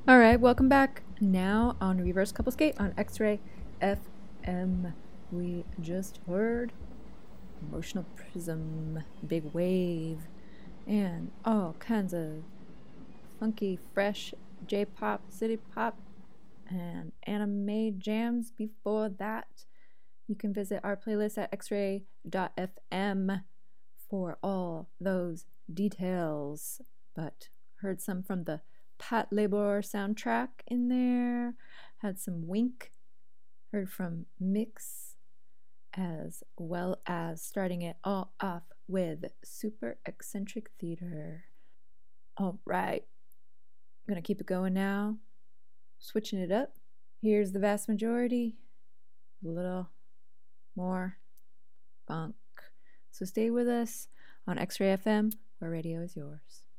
All right, welcome back. Now on Reverse Couple Skate on X-Ray FM. We just heard Emotional Prism, Big Wave, and all kinds of funky, fresh J-pop, city pop, and anime jams before that. You can visit our playlist at xray.fm for all those details. But heard some from the Patlabor soundtrack in there, had some Wink, heard from Mix, as well as starting it all off with Super Eccentric Theater. All right, I'm gonna keep it going now, switching it up. Here's the vast majority, a little more funk. So stay with us on X Ray FM, where radio is yours.